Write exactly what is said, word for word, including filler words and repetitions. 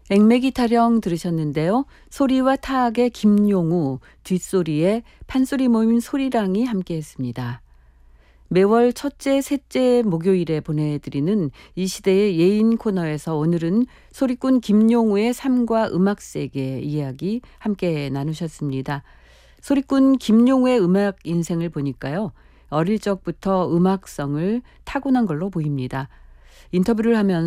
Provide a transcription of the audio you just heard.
액메기 타령 들으셨는데요. 소리와 타악의 김용우, 뒷소리에 판소리 모임 소리랑이 함께했습니다. 매월 첫째, 셋째 목요일에 보내드리는 이 시대의 예인 코너에서 오늘은 소리꾼 김용우의 삶과 음악 세계 이야기 함께 나누셨습니다. 소리꾼 김용우의 음악 인생을 보니까요. 어릴 적부터 음악성을 타고난 걸로 보입니다. 인터뷰를 하면